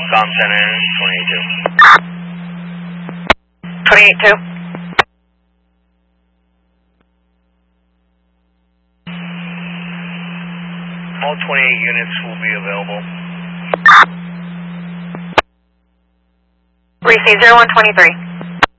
Com 10 28-2. All 28 units will be available. Receive 0123.